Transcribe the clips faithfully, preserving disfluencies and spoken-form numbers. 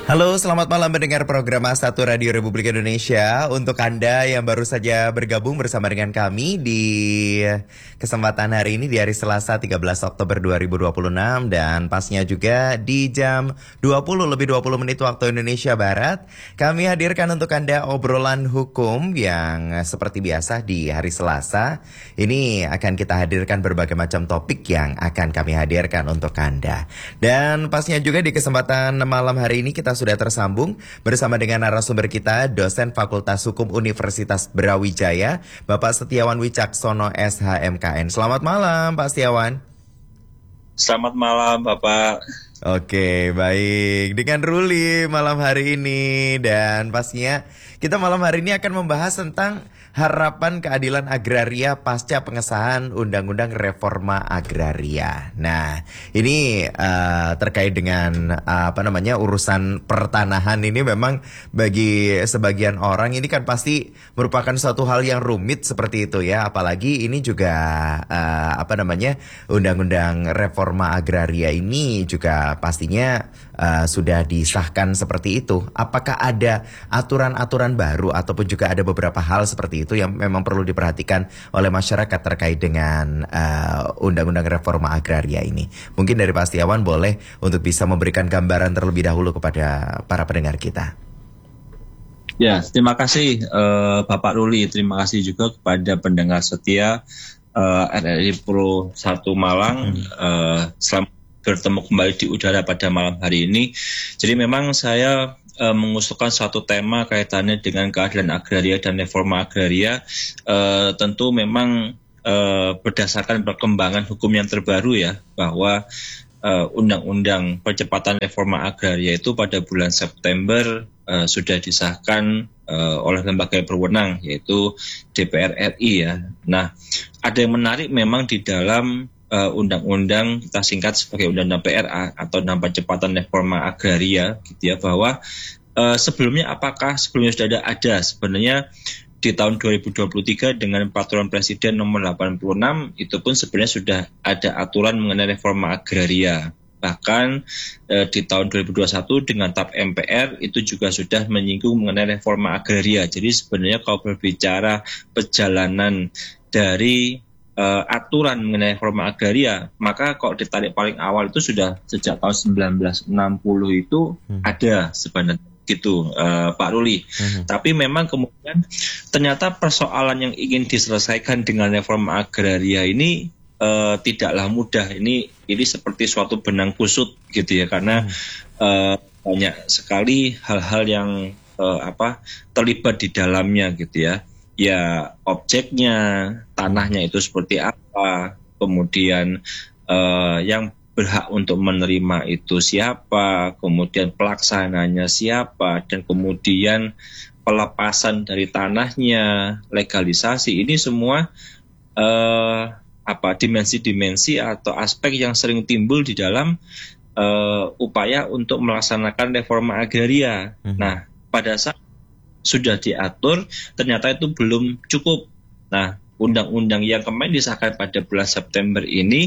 Halo, selamat malam mendengar program A satu Radio Republik Indonesia. Untuk Anda yang baru saja bergabung bersama dengan kami di kesempatan hari ini di hari Selasa tiga belas Oktober dua ribu dua puluh enam dan pasnya juga di jam dua puluh lebih dua puluh menit waktu Indonesia Barat. Kami hadirkan untuk Anda obrolan hukum yang seperti biasa di hari Selasa. Ini akan kita hadirkan berbagai macam topik yang akan kami hadirkan untuk Anda. Dan pasnya juga di kesempatan malam hari ini kita sudah tersambung bersama dengan narasumber kita, dosen Fakultas Hukum Universitas Brawijaya, Bapak Setiawan Wicaksono S H M K N. Selamat malam, Pak Setiawan. Selamat malam, Bapak. Oke, baik. Dengan Ruli malam hari ini. Dan pastinya kita malam hari ini akan membahas tentang harapan keadilan agraria pasca pengesahan Undang-Undang Reforma Agraria. Nah, ini uh, terkait dengan uh, apa namanya urusan pertanahan ini memang bagi sebagian orang ini kan pasti merupakan suatu hal yang rumit seperti itu ya. Apalagi ini juga uh, apa namanya Undang-Undang Reforma Agraria ini juga pastinya uh, sudah disahkan seperti itu. Apakah ada aturan-aturan baru ataupun juga ada beberapa hal seperti itu yang memang perlu diperhatikan oleh masyarakat terkait dengan uh, Undang-Undang Reforma Agraria ini? Mungkin dari Pak Setiawan boleh untuk bisa memberikan gambaran terlebih dahulu kepada para pendengar kita. Ya, terima kasih uh, Bapak Ruli. Terima kasih juga kepada pendengar setia uh, R R I Pro satu Malang. Hmm. Uh, selamat bertemu kembali di udara pada malam hari ini. Jadi memang saya uh, mengusulkan suatu tema kaitannya dengan keadilan agraria dan reforma agraria. Uh, tentu memang uh, berdasarkan perkembangan hukum yang terbaru ya, bahwa uh, Undang-Undang Percepatan Reforma Agraria itu pada bulan September uh, sudah disahkan uh, oleh lembaga yang berwenang, yaitu D P R R I ya. Nah, ada yang menarik memang di dalam Uh, undang-undang kita singkat sebagai Undang-Undang P R A atau Undang Percepatan Reforma Agraria gitu ya, bahwa uh, sebelumnya apakah sebelumnya sudah ada, ada sebenarnya di tahun dua ribu dua puluh tiga dengan Peraturan Presiden nomor delapan puluh enam itu pun sebenarnya sudah ada aturan mengenai reforma agraria. Bahkan uh, di tahun dua ribu dua puluh satu dengan T A P M P R itu juga sudah menyinggung mengenai reforma agraria. Jadi sebenarnya kalau berbicara perjalanan dari Uh, aturan mengenai reforma agraria, maka kalau ditarik paling awal itu sudah sejak tahun sembilan belas enam puluh itu hmm. ada sebenarnya gitu uh, Pak Ruli. Hmm. Tapi memang kemudian ternyata persoalan yang ingin diselesaikan dengan reforma agraria ini uh, tidaklah mudah. Ini ini seperti suatu benang kusut gitu ya, karena hmm. uh, banyak sekali hal-hal yang uh, apa terlibat di dalamnya gitu ya. Ya objeknya, tanahnya itu seperti apa, kemudian uh, yang berhak untuk menerima itu siapa, kemudian pelaksananya siapa, dan kemudian pelepasan dari tanahnya, legalisasi, ini semua uh, apa dimensi-dimensi atau aspek yang sering timbul di dalam uh, upaya untuk melaksanakan reforma agraria. Hmm. Nah, pada saat sudah diatur, ternyata itu belum cukup. Nah, undang-undang yang kemarin disahkan pada bulan September ini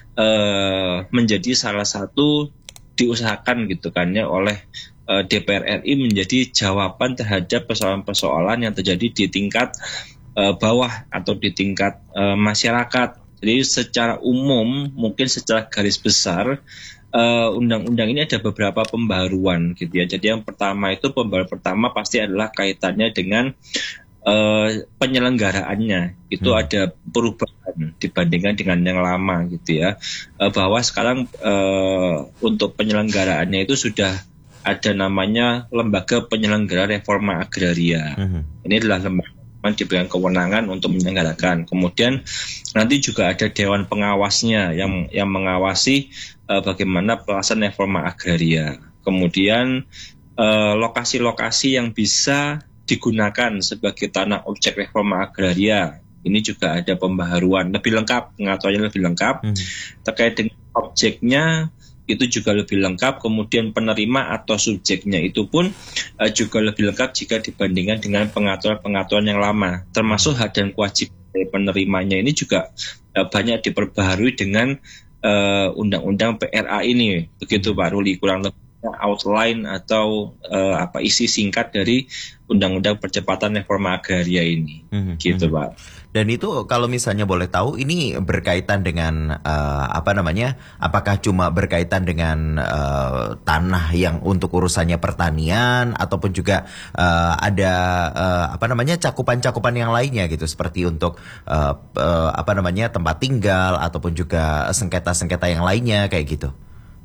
uh, menjadi salah satu diusahakan gitu kan ya oleh uh, D P R R I menjadi jawaban terhadap persoalan-persoalan yang terjadi di tingkat uh, bawah atau di tingkat uh, masyarakat. Jadi secara umum, mungkin secara garis besar, Uh, undang-undang ini ada beberapa pembaruan gitu ya. Jadi yang pertama itu pembaruan pertama pasti adalah kaitannya dengan uh, penyelenggaraannya. Itu hmm. ada perubahan dibandingkan dengan yang lama gitu ya. Uh, bahwa sekarang uh, untuk penyelenggaraannya itu sudah ada namanya Lembaga Penyelenggara Reforma Agraria. Hmm. Ini adalah lembaga yang diberikan kewenangan untuk menyelenggarakan. Kemudian nanti juga ada Dewan Pengawasnya yang yang mengawasi uh, bagaimana pelaksanaan reforma agraria. Kemudian uh, lokasi-lokasi yang bisa digunakan sebagai tanah objek reforma agraria. Ini juga ada pembaharuan lebih lengkap, pengaturannya lebih lengkap. Hmm. Terkait dengan objeknya itu juga lebih lengkap, kemudian penerima atau subjeknya itu pun uh, juga lebih lengkap jika dibandingkan dengan pengaturan-pengaturan yang lama, termasuk hak dan kewajiban dari penerimanya ini juga uh, banyak diperbaharui dengan uh, undang-undang P R A ini, begitu Pak Ruli kurang lebih. outline atau uh, apa isi singkat dari Undang-Undang Percepatan Reforma Agraria ini, mm-hmm. gitu Pak. Dan itu kalau misalnya boleh tahu, ini berkaitan dengan uh, apa namanya? Apakah cuma berkaitan dengan uh, tanah yang untuk urusannya pertanian, ataupun juga uh, ada uh, apa namanya cakupan-cakupan yang lainnya gitu, seperti untuk uh, uh, apa namanya tempat tinggal ataupun juga sengketa-sengketa yang lainnya kayak gitu?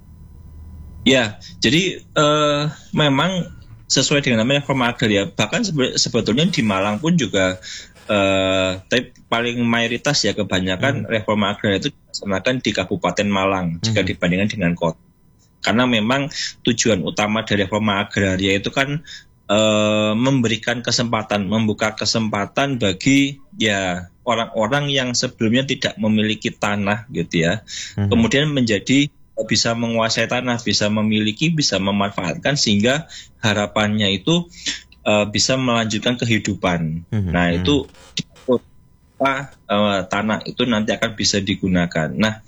Ya, jadi uh, memang sesuai dengan namanya reforma agraria. Bahkan sebe- sebetulnya di Malang pun juga, uh, tapi paling mayoritas ya kebanyakan hmm. reforma agraria itu dilaksanakan di Kabupaten Malang hmm. jika dibandingkan dengan kota. Karena memang tujuan utama dari reforma agraria itu kan uh, memberikan kesempatan, membuka kesempatan bagi ya orang-orang yang sebelumnya tidak memiliki tanah gitu ya, hmm. kemudian menjadi bisa menguasai tanah, bisa memiliki, bisa memanfaatkan, sehingga harapannya itu uh, bisa melanjutkan kehidupan. Mm-hmm. Nah itu apa uh, tanah itu nanti akan bisa digunakan. Nah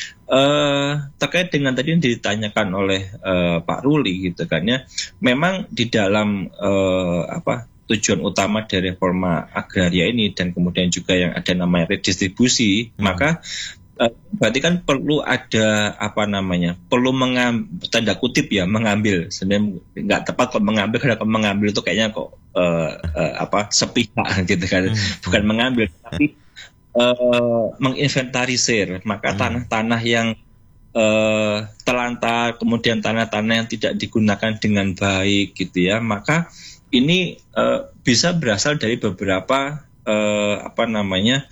uh, terkait dengan tadi yang ditanyakan oleh uh, Pak Ruli gitu kan ya, memang di dalam uh, apa tujuan utama dari reforma agraria ini dan kemudian juga yang ada namanya redistribusi, mm-hmm. maka Uh, berarti kan perlu ada apa namanya, perlu mengambil tanda kutip ya mengambil, sebenarnya nggak tepat kok mengambil, karena mengambil itu kayaknya kok uh, uh, apa sepihak gitu kan, hmm. bukan mengambil tapi uh, menginventarisir, maka hmm. tanah-tanah yang uh, telantar, kemudian tanah-tanah yang tidak digunakan dengan baik gitu ya, maka ini uh, bisa berasal dari beberapa uh, apa namanya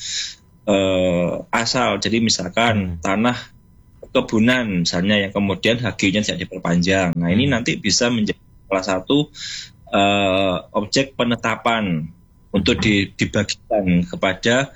Uh, asal. Jadi misalkan hmm. tanah kebunan misalnya yang kemudian H G-nya tidak diperpanjang. Nah hmm. ini nanti bisa menjadi salah satu uh, objek penetapan untuk di, dibagikan kepada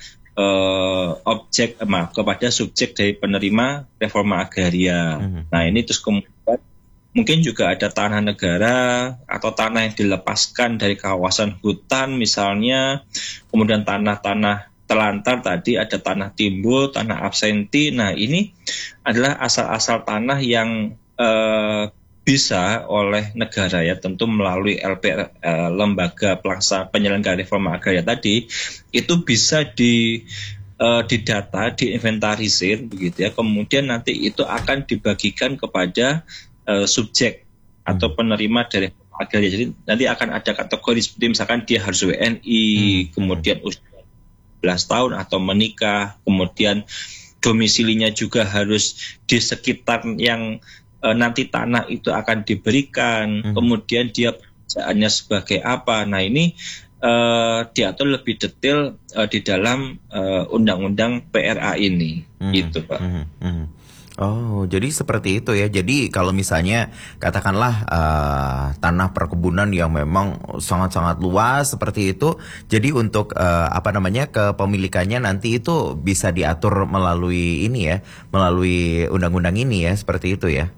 uh, objek eh, maaf, kepada subjek dari penerima reforma agraria. Hmm. Nah ini terus kemudian mungkin juga ada tanah negara atau tanah yang dilepaskan dari kawasan hutan misalnya, kemudian tanah-tanah telantar tadi, ada tanah timbul, tanah absenti. Nah ini adalah asal-asal tanah yang uh, bisa oleh negara ya, tentu melalui L P R, uh, lembaga pelaksana penyelenggara reforma agraria tadi, itu bisa di uh, didata, diinventarisir begitu ya. Kemudian nanti itu akan dibagikan kepada uh, subjek atau penerima dari reforma agraria. Jadi nanti akan ada kategori seperti misalkan dia harus W N I, hmm. kemudian usia belas tahun atau menikah, kemudian domisilinya juga harus di sekitar yang e, nanti tanah itu akan diberikan, hmm. kemudian dia pekerjaannya sebagai apa. Nah ini e, diatur lebih detail e, di dalam e, undang-undang P R A ini, hmm. gitu Pak. Hmm. Hmm. Oh, jadi seperti itu ya. Jadi kalau misalnya katakanlah uh, tanah perkebunan yang memang sangat-sangat luas seperti itu, jadi untuk uh, apa namanya kepemilikannya nanti itu bisa diatur melalui ini ya, melalui undang-undang ini ya, seperti itu ya.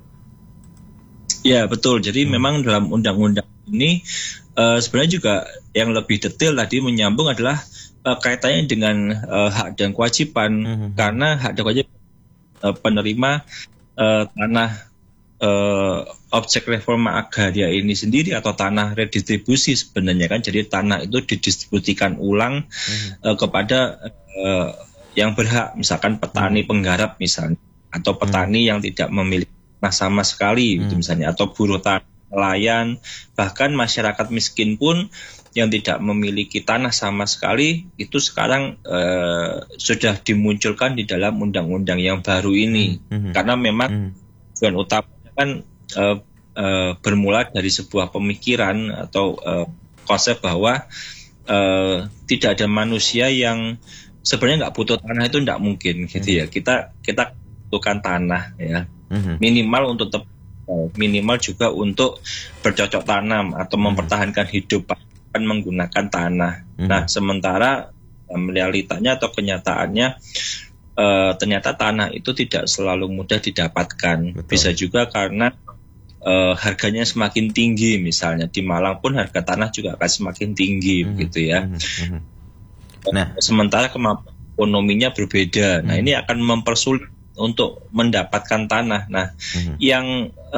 Ya betul. Jadi hmm. memang dalam undang-undang ini uh, sebenarnya juga yang lebih detail tadi menyambung adalah uh, kaitannya dengan uh, hak dan kewajiban, hmm. karena hak dan kewajiban penerima uh, tanah uh, objek reforma agraria ini sendiri atau tanah redistribusi sebenarnya kan, jadi tanah itu didistribusikan ulang hmm. uh, kepada uh, yang berhak, misalkan petani hmm. penggarap misalnya, atau petani hmm. yang tidak memiliki tanah sama sekali hmm. gitu misalnya, atau buruh tanah, nelayan, bahkan masyarakat miskin pun yang tidak memiliki tanah sama sekali itu sekarang uh, sudah dimunculkan di dalam undang-undang yang baru ini, mm-hmm. karena memang tujuan mm-hmm. utamanya kan uh, uh, bermula dari sebuah pemikiran atau uh, konsep bahwa uh, tidak ada manusia yang sebenarnya nggak butuh tanah, itu nggak mungkin gitu mm-hmm. ya. Kita kita butuhkan tanah ya, mm-hmm. minimal untuk te- minimal juga untuk bercocok tanam atau mm-hmm. mempertahankan hidup akan menggunakan tanah. Hmm. Nah, sementara um, realitanya atau kenyataannya uh, ternyata tanah itu tidak selalu mudah didapatkan. Betul. Bisa juga karena uh, harganya semakin tinggi, misalnya di Malang pun harga tanah juga akan semakin tinggi, hmm. gitu ya. Hmm. Hmm. Nah, sementara kemampuan ekonominya berbeda. Hmm. Nah, ini akan mempersulit untuk mendapatkan tanah. Nah, hmm. yang uh,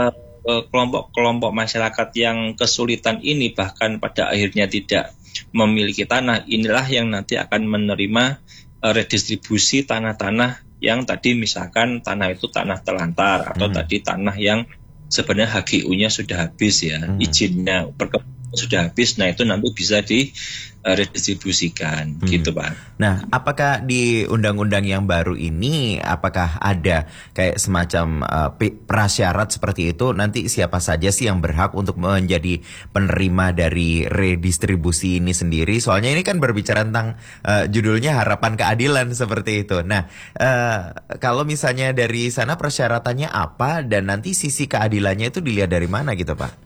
uh, kelompok-kelompok masyarakat yang kesulitan ini bahkan pada akhirnya tidak memiliki tanah, inilah yang nanti akan menerima uh, redistribusi tanah-tanah yang tadi misalkan tanah itu tanah telantar atau hmm. tadi tanah yang sebenarnya H G U-nya sudah habis ya, hmm. izinnya perkebunan sudah habis, nah itu nanti bisa diredistribusikan, hmm. gitu Pak. Nah, apakah di undang-undang yang baru ini, apakah ada kayak semacam uh, prasyarat seperti itu, nanti siapa saja sih yang berhak untuk menjadi penerima dari redistribusi ini sendiri? Soalnya ini kan berbicara tentang uh, judulnya harapan keadilan seperti itu. Nah, uh, kalau misalnya dari sana persyaratannya apa, dan nanti sisi keadilannya itu dilihat dari mana gitu Pak?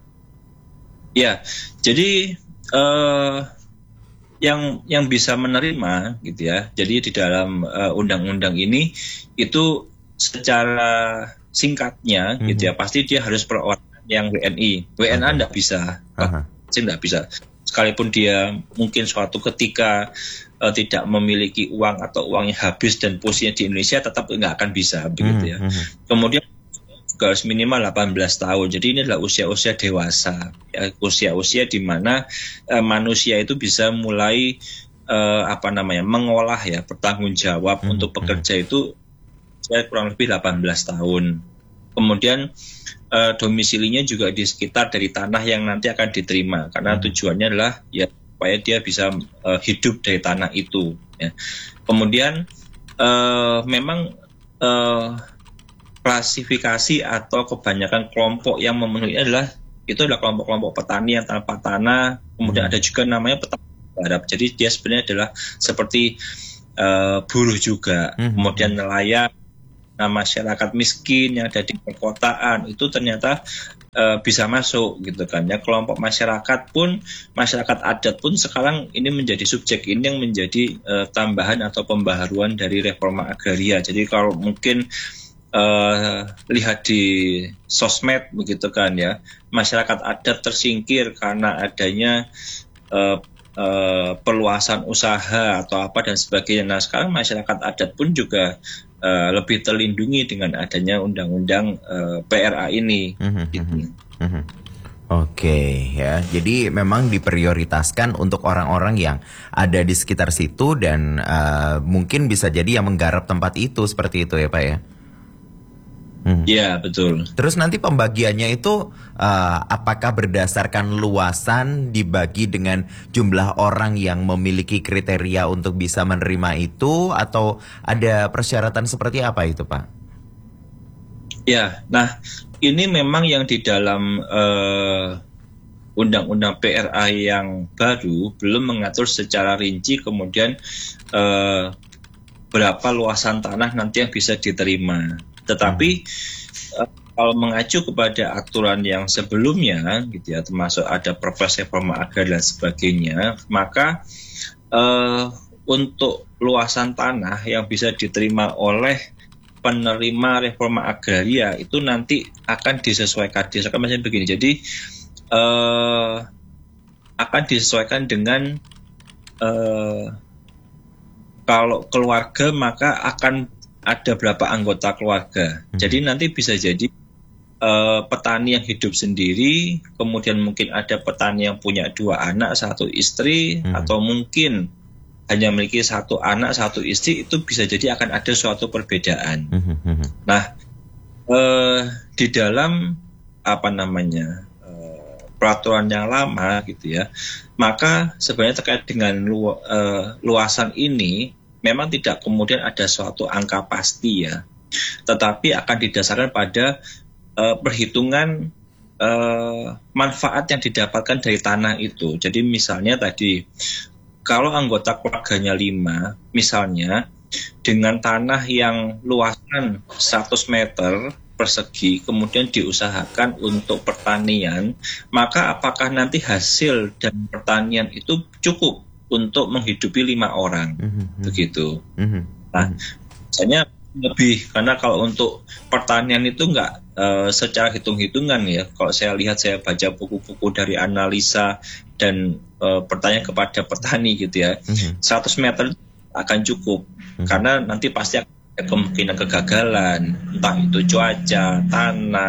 Ya, jadi uh, yang yang bisa menerima gitu ya. Jadi di dalam uh, undang-undang ini itu secara singkatnya mm-hmm. gitu ya, pasti dia harus perorangan yang W N I. W N A tidak okay. bisa, pasti tidak bisa. Sekalipun dia mungkin suatu ketika uh, tidak memiliki uang atau uangnya habis dan posisinya di Indonesia, tetap nggak akan bisa begitu ya. Mm-hmm. Kemudian harus minimal delapan belas tahun. Jadi ini adalah usia-usia dewasa, ya, usia-usia di mana uh, manusia itu bisa mulai uh, apa namanya mengolah ya, bertanggung jawab hmm, untuk bekerja hmm. itu saya kurang lebih delapan belas tahun. Kemudian uh, domisilinya juga di sekitar dari tanah yang nanti akan diterima, karena hmm. tujuannya adalah ya supaya dia bisa uh, hidup dari tanah itu. Ya. Kemudian uh, memang uh, klasifikasi atau kebanyakan kelompok yang memenuhi adalah itu adalah kelompok-kelompok petani yang tanpa tanah. Kemudian hmm. ada juga namanya petani garap. Jadi dia sebenarnya adalah seperti uh, buruh juga. Hmm. Kemudian nelayan, nah masyarakat miskin yang ada di perkotaan itu ternyata uh, bisa masuk gitu kan ya. Kelompok masyarakat pun, masyarakat adat pun sekarang ini menjadi subjek ini yang menjadi uh, tambahan atau pembaharuan dari reforma agraria. Jadi kalau mungkin Uh, lihat di sosmed begitu kan ya, masyarakat adat tersingkir karena adanya uh, uh, perluasan usaha atau apa dan sebagainya. Nah sekarang masyarakat adat pun juga uh, lebih terlindungi dengan adanya undang-undang uh, P R A ini. Mm-hmm. Gitu. Mm-hmm. Oke ya, jadi memang diprioritaskan untuk orang-orang yang ada di sekitar situ dan uh, mungkin bisa jadi yang menggarap tempat itu seperti itu ya Pak ya. Iya hmm. betul. Terus nanti pembagiannya itu uh, apakah berdasarkan luasan dibagi dengan jumlah orang yang memiliki kriteria untuk bisa menerima itu, atau ada persyaratan seperti apa itu Pak? Ya, nah ini memang yang di dalam uh, undang-undang P R A yang baru belum mengatur secara rinci kemudian uh, berapa luasan tanah nanti yang bisa diterima. Tetapi uh, kalau mengacu kepada aturan yang sebelumnya, gitu ya, termasuk ada Perpres Reforma Agraria dan sebagainya, maka uh, untuk luasan tanah yang bisa diterima oleh penerima reforma agraria itu nanti akan disesuaikan. Disesuaikan maksudnya begini. Jadi uh, akan disesuaikan dengan uh, kalau keluarga maka akan ada berapa anggota keluarga. Hmm. Jadi nanti bisa jadi uh, petani yang hidup sendiri, kemudian mungkin ada petani yang punya dua anak, satu istri, hmm. atau mungkin hanya memiliki satu anak, satu istri, itu bisa jadi akan ada suatu perbedaan. Hmm. Nah, uh, di dalam apa namanya uh, peraturan yang lama gitu ya, maka sebenarnya terkait dengan lu, uh, luasan ini memang tidak kemudian ada suatu angka pasti ya, tetapi akan didasarkan pada uh, perhitungan uh, manfaat yang didapatkan dari tanah itu. Jadi misalnya tadi, kalau anggota keluarganya lima, misalnya dengan tanah yang luasan seratus meter persegi, kemudian diusahakan untuk pertanian, maka apakah nanti hasil dan pertanian itu cukup untuk menghidupi lima orang, mm-hmm. begitu. Mm-hmm. Nah, misalnya lebih, karena kalau untuk pertanian itu enggak uh, secara hitung-hitungan ya. Kalau saya lihat, saya baca buku-buku dari analisa dan uh, pertanyaan kepada petani gitu ya, mm-hmm. seratus meter akan cukup, mm-hmm. karena nanti pasti ada kemungkinan kegagalan, entah itu cuaca, tanah,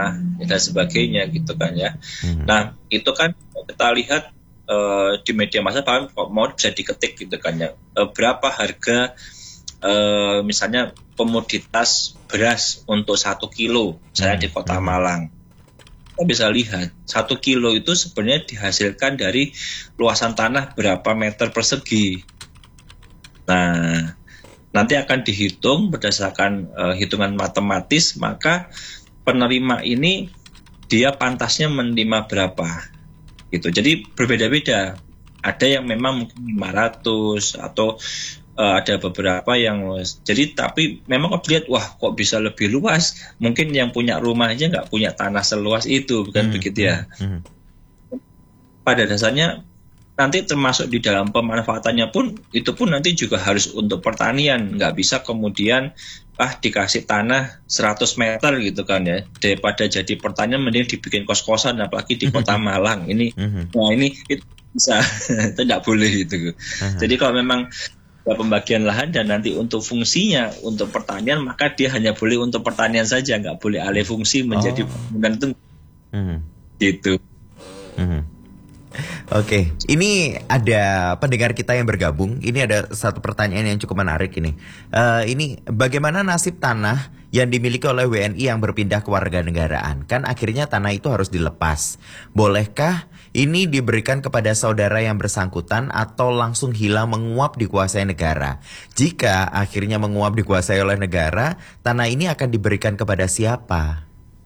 dan sebagainya gitu kan ya. Hmm. Nah itu kan kita lihat uh, di media massa bahkan mau bisa diketik gitu kan ya, uh, berapa harga uh, misalnya komoditas beras untuk satu kilo misalnya di Kota Hmm. Malang. Kita bisa lihat satu kilo itu sebenarnya dihasilkan dari luasan tanah berapa meter persegi. Nah, nanti akan dihitung berdasarkan uh, hitungan matematis, maka penerima ini dia pantasnya menerima berapa, gitu. Jadi berbeda-beda. Ada yang memang mungkin lima ratus atau uh, ada beberapa yang jadi tapi memang kalau dilihat wah kok bisa lebih luas, mungkin yang punya rumah aja nggak punya tanah seluas itu, bukan Hmm. begitu ya. Hmm. Pada dasarnya nanti termasuk di dalam pemanfaatannya pun itu pun nanti juga harus untuk pertanian, nggak bisa kemudian ah dikasih tanah seratus meter gitu kan ya, daripada jadi pertanian mending dibikin kos-kosan apalagi di Kota Malang ini. Hmm. Nah ini itu bisa tidak boleh gitu. Aha. Jadi kalau memang ada pembagian lahan dan nanti untuk fungsinya untuk pertanian, maka dia hanya boleh untuk pertanian saja, nggak boleh alih fungsi menjadi Oh. bangunan itu Hmm. gitu. Hmm. Oke, ini ada pendengar kita yang bergabung. Ini ada satu pertanyaan yang cukup menarik ini. Eh, ini bagaimana nasib tanah yang dimiliki oleh W N I yang berpindah ke warganegaraan? Kan akhirnya tanah itu harus dilepas. Bolehkah ini diberikan kepada saudara yang bersangkutan atau langsung hilang menguap dikuasai negara? Jika akhirnya menguap dikuasai oleh negara, tanah ini akan diberikan kepada siapa?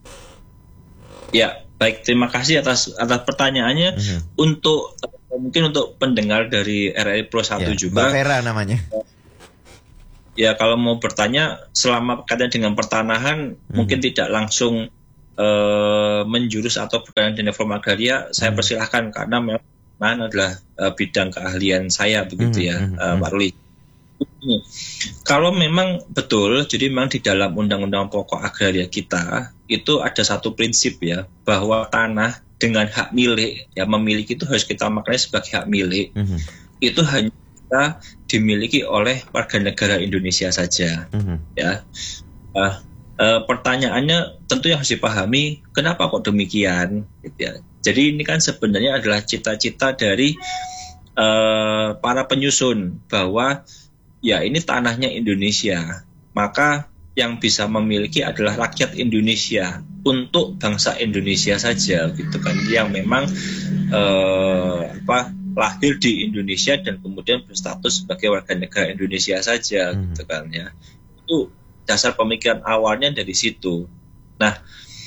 Ya, baik, terima kasih atas atas pertanyaannya. Mhm. Untuk uh, mungkin untuk pendengar dari R R I Pro satu Ya, juga, Mbak Vera namanya. ya kalau mau bertanya selama kaitan dengan pertanahan, Mhm. mungkin tidak langsung uh, menjurus atau berkaitan dengan reforma agraria, saya Mhm. persilahkan karena memang adalah uh, bidang keahlian saya begitu Mhm, ya, mhm, uh, mhm. Pak Ruli. Kalau memang betul, jadi memang di dalam Undang-Undang Pokok Agraria kita itu ada satu prinsip ya, bahwa tanah dengan hak milik, ya memiliki itu harus kita maknai sebagai hak milik, Mhm. itu hanya bisa dimiliki oleh warga negara Indonesia saja. Mhm. Ya, uh, uh, pertanyaannya tentu yang harus dipahami, kenapa kok demikian? Gitu ya. Jadi ini kan sebenarnya adalah cita-cita dari uh, para penyusun bahwa ya ini tanahnya Indonesia, maka yang bisa memiliki adalah rakyat Indonesia untuk bangsa Indonesia saja gitu kan, yang memang eh, apa lahir di Indonesia dan kemudian berstatus sebagai warga negara Indonesia saja Hmm. gitu kan ya. Itu dasar pemikiran awalnya dari situ. Nah,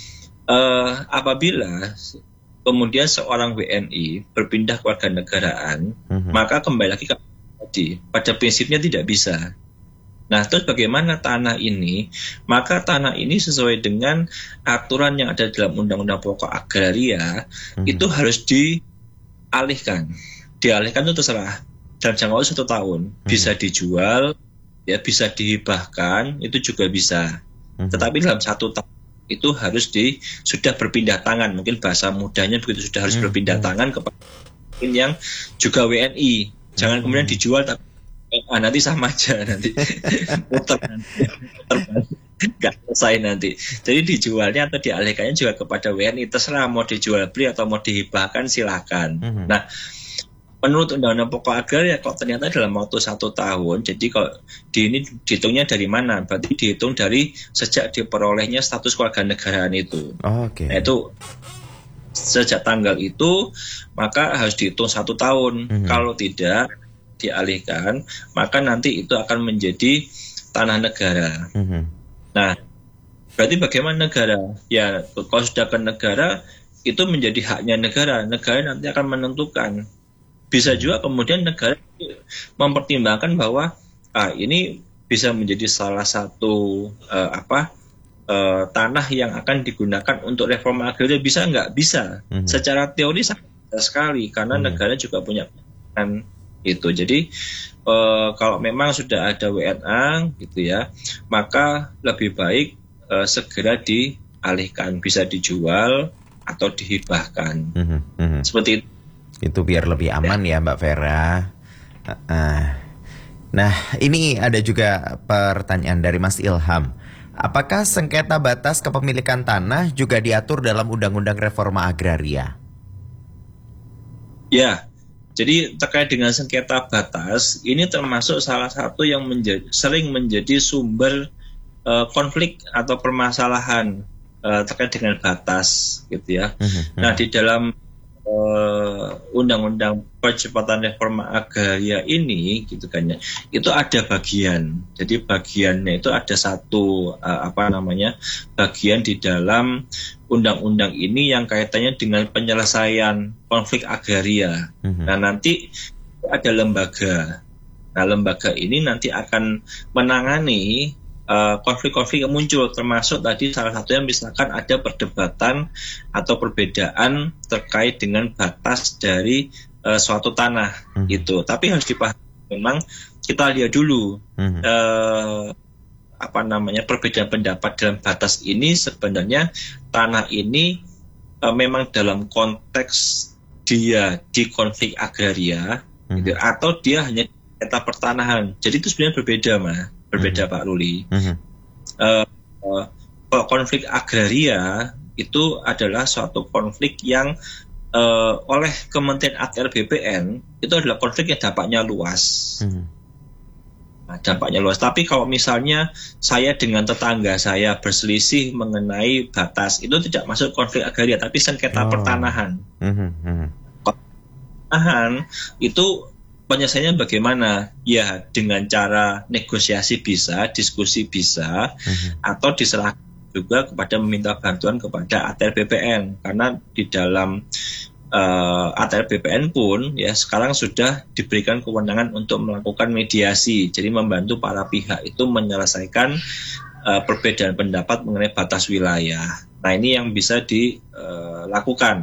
eh, apabila kemudian seorang W N I berpindah ke warga negaraan, Mhm. maka kembali lagi ke tadi, pada prinsipnya tidak bisa. Nah, terus bagaimana tanah ini? Maka tanah ini sesuai dengan aturan yang ada dalam Undang-Undang Pokok Agraria, Mhm. itu harus dialihkan. Dialihkan itu terserah. Dalam jangka waktu satu tahun. Bisa dijual, ya bisa dihibahkan, itu juga bisa. Mhm. Tetapi dalam satu tahun itu harus di sudah berpindah tangan. Mungkin bahasa mudahnya begitu, sudah harus Hmm. berpindah tangan kepada yang juga W N I. Jangan kemudian dijual tapi ah, nanti sama aja nanti muter nanti muter balik. Nggak selesai nanti. Jadi dijualnya atau dialihkannya juga kepada W N I, terserah mau dijual beli atau mau dihibahkan silakan. Mhm. Nah, menurut Undang-Undang Pokok Agraria kok ternyata dalam waktu satu tahun. Jadi kalau di ini dihitungnya dari mana? Berarti dihitung dari sejak diperolehnya status kewarganegaraan itu. Oh, oke. Nah, itu sejak tanggal itu maka harus dihitung satu tahun. Mhm. Kalau tidak dialihkan, maka nanti itu akan menjadi tanah negara. Mhm. Nah, berarti bagaimana negara? Ya, kalau sudah ke negara, itu menjadi haknya negara. Negara nanti akan menentukan. Bisa juga kemudian negara mempertimbangkan bahwa ah, ini bisa menjadi salah satu eh, apa eh, tanah yang akan digunakan untuk reforma agraria. Bisa nggak? Bisa. Mhm. Secara teori sangat bisa sekali, karena Mhm. negara juga punya kan itu. Jadi eh, kalau memang sudah ada W N A gitu ya, maka lebih baik eh, segera dialihkan, bisa dijual atau dihibahkan. Mhm. Mhm. Seperti itu. Itu biar lebih aman ya, Mbak Vera. Uh, Nah, ini ada juga pertanyaan dari Mas Ilham. apakah sengketa batas kepemilikan tanah juga diatur dalam Undang-Undang Reforma Agraria? Ya, jadi terkait dengan sengketa batas, ini termasuk salah satu yang menjadi, sering menjadi sumber uh, konflik atau permasalahan uh, terkait dengan batas, gitu ya. Mm-hmm. Nah, di dalam uh, Undang-Undang Percepatan Reforma Agraria ini, gitu kan ya, itu ada bagian. Jadi bagiannya itu ada satu uh, apa namanya bagian di dalam undang-undang ini yang kaitannya dengan penyelesaian konflik agraria. Mm-hmm. Nah, nanti ada lembaga. Nah, lembaga ini nanti akan menangani uh, konflik-konflik yang muncul, termasuk tadi salah satunya misalkan ada perdebatan atau perbedaan terkait dengan batas dari uh, suatu tanah. Mm-hmm. Gitu. Tapi harus dipahami, memang kita lihat dulu mm-hmm. uh, apa namanya perbedaan pendapat dalam batas ini. Sebenarnya tanah ini e, memang dalam konteks dia di konflik agraria, mm-hmm. gitu, atau dia hanya sengketa pertanahan. Jadi itu sebenarnya berbeda, mah berbeda mm-hmm. Pak Ruli. Mm-hmm. E, e, konflik agraria itu adalah suatu konflik yang e, oleh Kementerian A T R B P N itu adalah konflik yang dampaknya luas. Mm-hmm. Nah, dampaknya luas. Tapi kalau misalnya saya dengan tetangga saya berselisih mengenai batas, itu tidak masuk konflik agraria, tapi sengketa oh. pertanahan. Mm-hmm. Pertanahan itu penyelesaiannya bagaimana? Ya dengan cara negosiasi bisa, diskusi bisa, mm-hmm. atau diserahkan juga kepada meminta bantuan kepada A T R B P N, karena di dalam Uh, A T R B P N pun ya sekarang sudah diberikan kewenangan untuk melakukan mediasi, jadi membantu para pihak itu menyelesaikan uh, perbedaan pendapat mengenai batas wilayah. Nah, ini yang bisa dilakukan.